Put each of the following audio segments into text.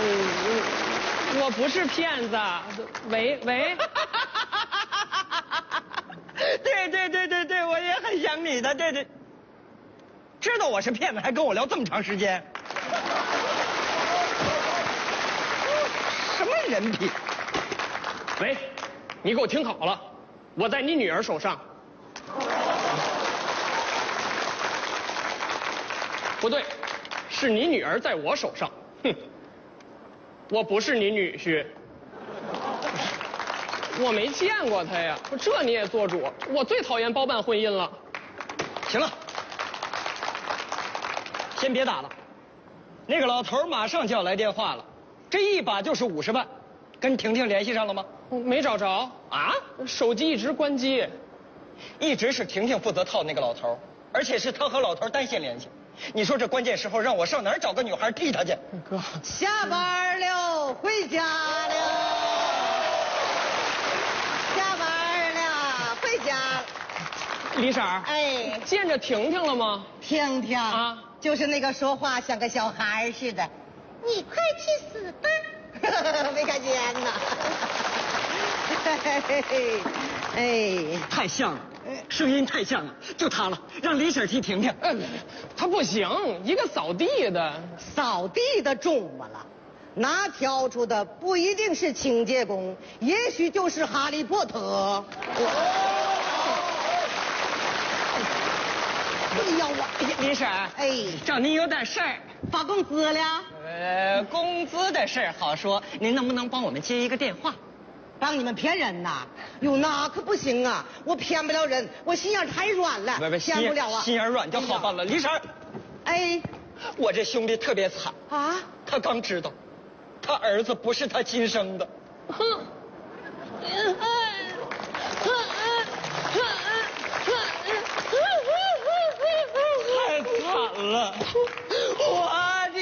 我不是骗子。喂。 对，我也很想你的，对。知道我是骗子，还跟我聊这么长时间，什么人品？ 喂，你给我听好了，我在你女儿手上。不对，是你女儿在我手上。哼，我不是你女婿。我没见过他呀，这你也做主？我最讨厌包办婚姻了。 行了，先别打了，那个老头马上就要来电话了，这一把就是50万，跟婷婷联系上了吗？ 没找着啊， 手机一直关机， 一直是婷婷负责套那个老头，而且是他和老头单线联系。你说这关键时候让我上哪儿找个女孩替他去？ 哥， 下班了，回家了。下班了，回家了。 李婶儿， 哎， 见着婷婷了吗？ 婷婷啊， 就是那个说话像个小孩似的。你快去死吧！没看见呢。哎， 太像了，声音太像了，就他了，让李婶替婷婷。 他不行，一个扫地的。 扫地的中么了？那挑出的不一定是清洁工，也许就是哈利波特。哎呀我， 李婶， 哎， 找您有点事儿。 发工资了？ 工资的事儿好说，您能不能帮我们接一个电话？ 帮你们骗人呐？哟，那可不行啊！我骗不了人，我心眼太软了，骗不了啊。 心眼软就好办了。李婶， 哎， 我这兄弟特别惨啊， 他刚知道，他儿子不是他亲生的。 哼。 太惨了，我的！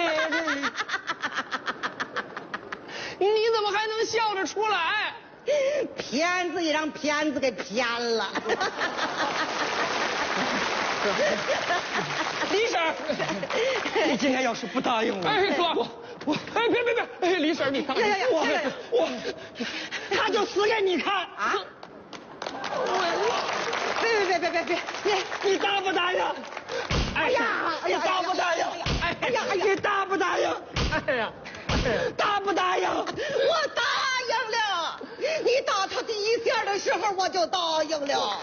你怎么还能笑着出来？ 骗子也让骗子给骗了。 李婶，你今天要是不答应我， 哎哥，哎别，哎李婶你看， 我他就死给你看啊！ 别， 你答不答应？ 哎呀， 你答不答应？哎呀，你答不答应？ 哎呀， 答不答应？我答应了。你打他第一下的时候，我就答应了。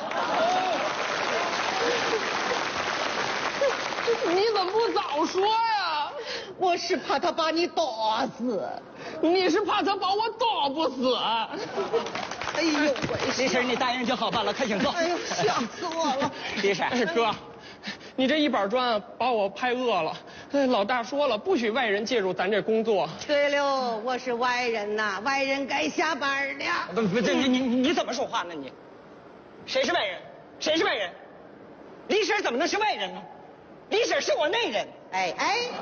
你怎么不早说呀？ 我是怕他把你打死。 你是怕他把我打不死？ 哎呦喂！ 李婶，你答应就好办了，快请坐。 哎呦，吓死我了！ 李婶， 哥，你这一板砖把我拍饿了。老大说了，不许外人介入咱这工作。 对了，我是外人呐，外人该下班了。 不，你怎么说话呢你？谁是外人？谁是外人？李婶怎么能是外人呢？李婶是我内人。 哎，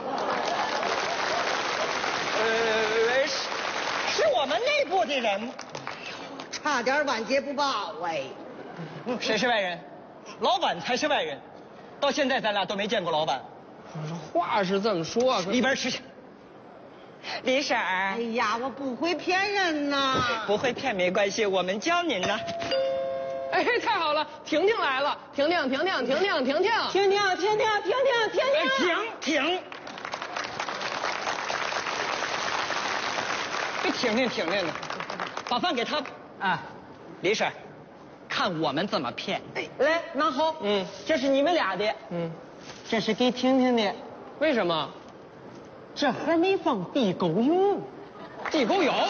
是我们内部的人。 差点晚节不保哎。 谁是外人？老板才是外人。到现在咱俩都没见过老板。 话是这么说， 一边吃去。李婶， 哎呀，我不会骗人呐。 不会骗没关系，我们教您呢。 哎，太好了，婷婷来了，婷婷， 停！别停呢，把饭给他。啊，李婶，看我们怎么骗。 哎，来拿好。 这是你们俩的。这是给婷婷的。 为什么？ 这还没放地沟油。 地沟油？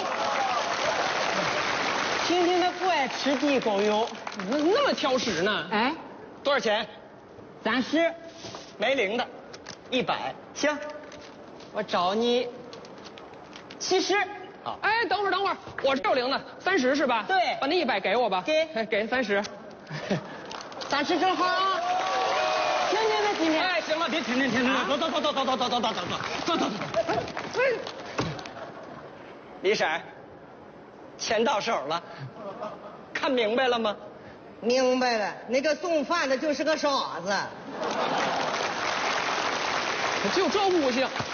婷婷她不爱吃地沟油。 那么挑食呢？ 哎，多少钱？30，没零的，100。行，我找你70。好。 哎，等会儿，我这有零的，30是吧？ 对， 把那100给我吧。给30。 30正好啊。停！哎，行了，别停！走。李婶，钱到手了，看明白了吗？ 明白了，那个送饭的就是个傻子。 就这悟性。